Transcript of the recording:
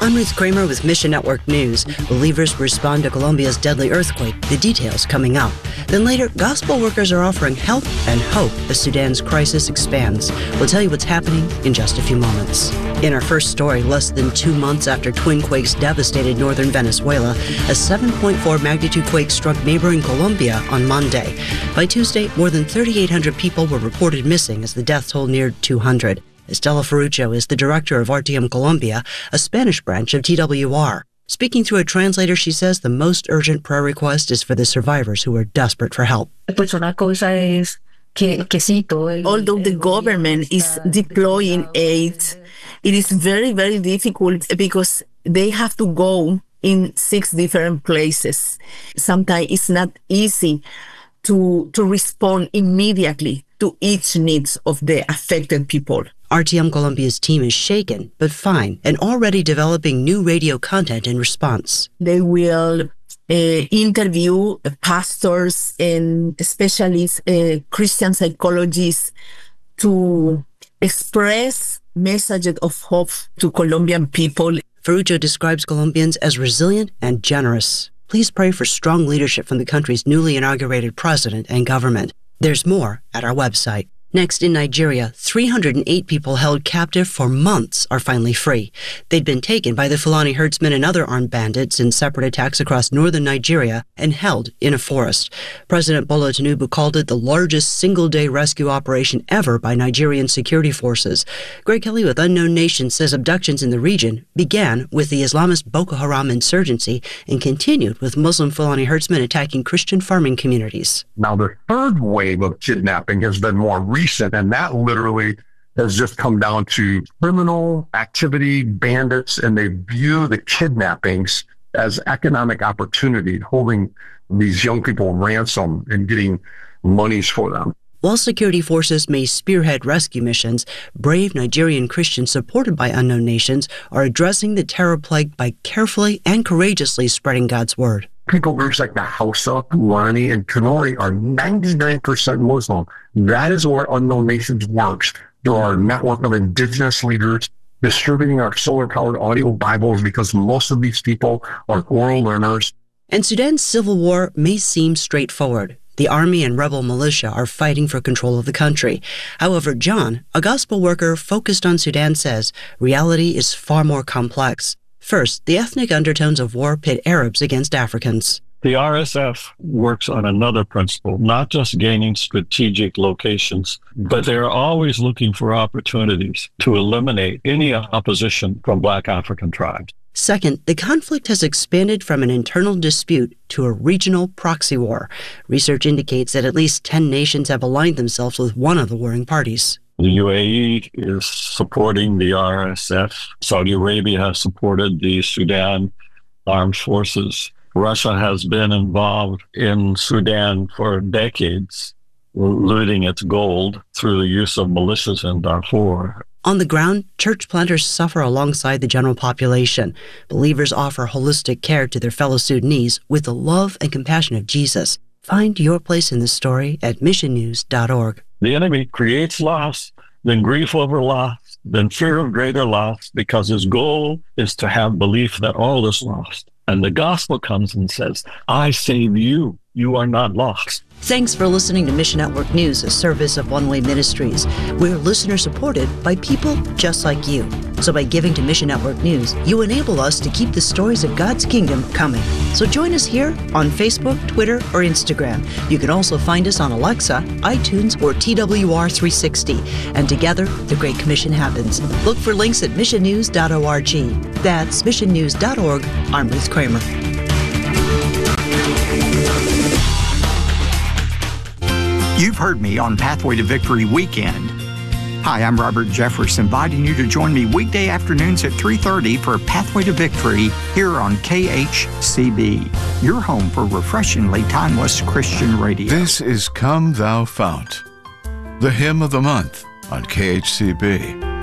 I'm Ruth Kramer with Mission Network News. Believers respond to Colombia's deadly earthquake. The details coming up. Then later, gospel workers are offering help and hope as Sudan's crisis expands. We'll tell you what's happening in just a few moments. In our first story, less than 2 months after twin quakes devastated northern Venezuela, a 7.4 magnitude quake struck neighboring Colombia on Monday. By Tuesday, more than 3,800 people were reported missing as the death toll neared 200. Estela Ferruccio is the director of RTM Colombia, a Spanish branch of TWR. Speaking through a translator, she says the most urgent prayer request is for the survivors who are desperate for help. Although the government is deploying aid, it is very, very difficult because they have to go in 6 different places. Sometimes it's not easy to respond immediately to each needs of the affected people. RTM Colombia's team is shaken, but fine, and already developing new radio content in response. They will interview pastors and specialists, Christian psychologists, to express messages of hope to Colombian people. Ferruccio describes Colombians as resilient and generous. Please pray for strong leadership from the country's newly inaugurated president and government. There's more at our website. Next, in Nigeria, 308 people held captive for months are finally free. They'd been taken by the Fulani herdsmen and other armed bandits in separate attacks across northern Nigeria and held in a forest. President Bola Tinubu called it the largest single-day rescue operation ever by Nigerian security forces. Greg Kelly with Unknown Nation says abductions in the region began with the Islamist Boko Haram insurgency and continued with Muslim Fulani herdsmen attacking Christian farming communities. Now, the third wave of kidnapping has been more recent, and that literally has just come down to criminal activity, bandits, and they view the kidnappings as economic opportunity, holding these young people ransom and getting monies for them. While security forces may spearhead rescue missions, brave Nigerian Christians supported by Unknown Nations are addressing the terror plague by carefully and courageously spreading God's word. People groups like the Hausa, Fulani, and Kanuri are 99% Muslim. That is where Unknown Nations works. There are a network of indigenous leaders distributing our solar-powered audio Bibles because most of these people are oral learners. And Sudan's civil war may seem straightforward. The army and rebel militia are fighting for control of the country. However, John, a gospel worker focused on Sudan, says reality is far more complex. First, the ethnic undertones of war pit Arabs against Africans. The RSF works on another principle, not just gaining strategic locations, but they're always looking for opportunities to eliminate any opposition from Black African tribes. Second, the conflict has expanded from an internal dispute to a regional proxy war. Research indicates that at least 10 nations have aligned themselves with one of the warring parties. The UAE is supporting the RSF. Saudi Arabia has supported the Sudan Armed Forces. Russia has been involved in Sudan for decades, looting its gold through the use of militias in Darfur. On the ground, church planters suffer alongside the general population. Believers offer holistic care to their fellow Sudanese with the love and compassion of Jesus. Find your place in this story at missionnews.org. The enemy creates loss, then grief over loss, then fear of greater loss, because his goal is to have belief that all is lost. And the gospel comes and says, I save you. You are not lost. Thanks for listening to Mission Network News, a service of One Way Ministries. We're listener-supported by people just like you. So by giving to Mission Network News, you enable us to keep the stories of God's kingdom coming. So join us here on Facebook, Twitter, or Instagram. You can also find us on Alexa, iTunes, or TWR360. And together, the Great Commission happens. Look for links at missionnews.org. That's missionnews.org. I'm Ruth Kramer. You've heard me on Pathway to Victory Weekend. Hi, I'm Robert Jeffress, inviting you to join me weekday afternoons at 3:30 for Pathway to Victory here on KHCB, your home for refreshingly timeless Christian radio. This is Come Thou Fount, the hymn of the month on KHCB.